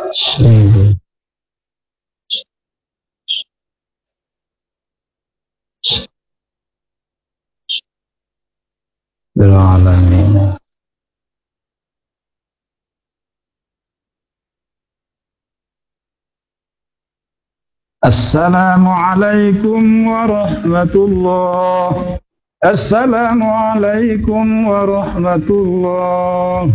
سيدي العالمين. السلام عليكم ورحمة الله. السلام عليكم ورحمة الله.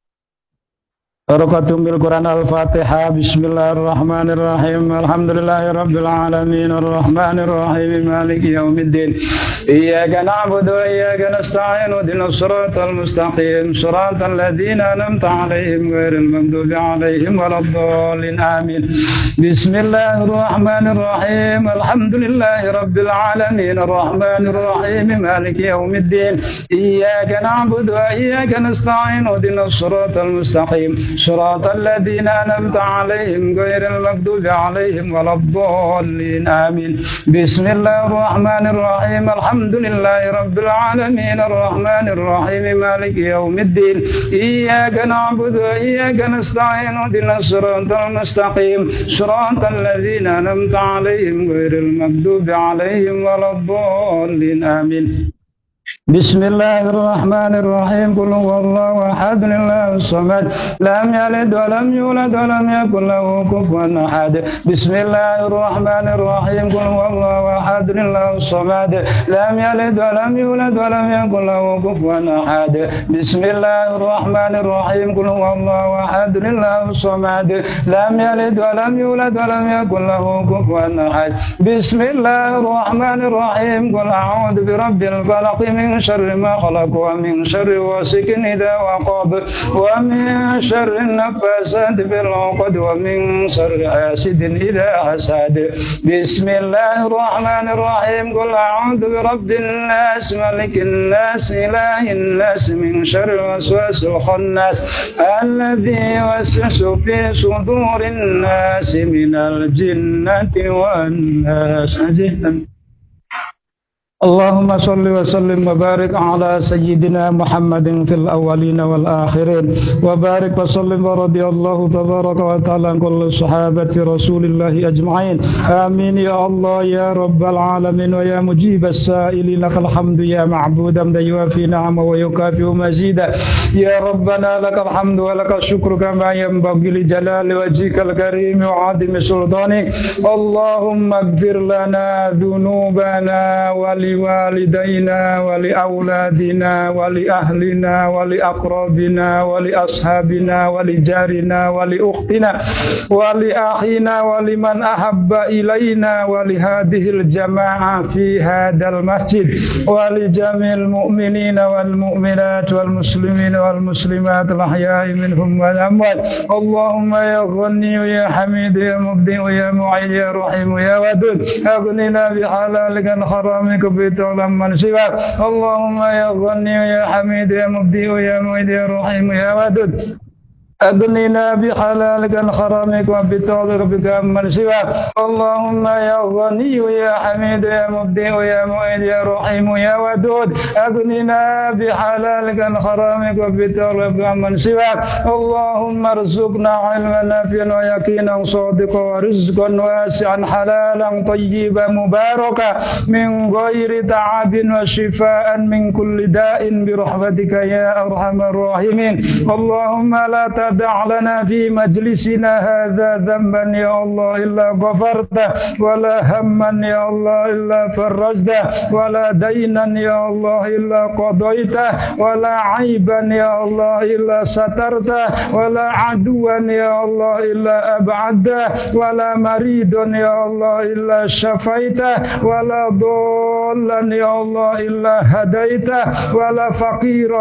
Barakatuhil Quran Al-Fatihah. Bismillahirrahmanirrahim. Alhamdulillahirabbil alamin arrahmanir rahim maliki yaumiddin. Iyyaka na'budu wa iyyaka nasta'in ihdinas siratal mustaqim siratal ladzina an'amta 'alaihim ghairil maghdubi 'alaihim waladdallin. Amin. Bismillahirrahmanirrahim. Alhamdulillahirabbil alamin arrahmanir rahim maliki yaumiddin. Iyyaka na'budu wa iyyaka nasta'in ihdinas siratal mustaqim صراط الذين أنعمت عليهم غير المغضوب عليهم ولا الضالين. آمين. بسم الله الرحمن الرحيم. الحمد لله رب العالمين الرحمن الرحيم مالك يوم الدين. إياك نعبد وإياك نستعين اهدنا الصراط المستقيم صراط الذين أنعمت عليهم غير المغضوب عليهم ولا الضالين. آمين. بسم الله الرحمن الرحيم. قل هو الله أحد الله الصمد لم يلد ولم يولد ولم يكن له كفوا أحد. بسم الله الرحمن الرحيم. قل هو الله أحد الله الصمد لم يلد ولم يولد ولم يكن له كفوا أحد. بسم الله الرحمن الرحيم. قل هو الله أحد الله الصمد لم يلد ولم يولد ولم يكن له كفوا أحد. بسم الله الرحمن الرحيم. قل أعوذ برب الفلق من شر ما خلق ومن شر غاسق إذا وقب ومن شر النفاثات في العقد ومن شر حاسد إذا حسد. بسم الله الرحمن الرحيم. قل أعوذ برب الناس ملك الناس إله الناس من شر الوسواس الخناس الذي يوسوس في صدور الناس من الجنة والناس. اللهم صل وسلم وبارك على سيدنا محمد في الأولين والآخرين وبارك وسلم ورضي الله تبارك وتعالى عن كل صحابة رسول الله أجمعين. آمين يا الله يا رب العالمين ويا مجيب السائلين. لك الحمد يا معبود حمدا يوافي نعمه ويكافئ مزيدا. يا ربنا لك الحمد ولك الشكر كما ينبغي لجلال وجهك الكريم وعظيم سلطانك. اللهم اغفر لنا ذنوبنا ولوالدينا ولأولادنا ولأهلنا ولأقربنا ولأصحابنا ولجارنا ولأختنا ولأخينا ولمن أحب إلينا ولهذه الجماعة في هذا المسجد ولجميع المؤمنين والمؤمنات والمسلمين والمسلمات الأحياء منهم والأموات. اللهم يا غني يا حميد يا مبدئ يا معين يا رحيم يا ودود أغننا بحلالك عن حرامك بطول من سواك. اللهم يا غني يا حميد يا مبدئ يا معين يا رحيم يا ودود أغننا بحلالك عن حرامك وبطولك بك من سواك. اللهم يا غني يا حميد يا مبدئ يا معين يا رحيم يا ودود أغننا بحلالك عن حرامك وبطولك بك من سواك. اللهم ارزقنا علما نافعا ويقينا صادقا ورزقا واسعا حلالا طيبا مباركا من غير تعب وشفاء من كل داء برحمتك يا أرحم الراحمين. اللهم لا تدع لنا في مجلسنا هذا ذنبا يا الله إلا غفرته ولا هما يا الله إلا فرجته ولا دينا يا الله إلا قضيته ولا عيبا يا الله إلا سترته ولا عدوا يا الله إلا أبعده ولا مريضا يا الله إلا شفيته ولا ضالا يا الله إلا هديته ولا فقيرا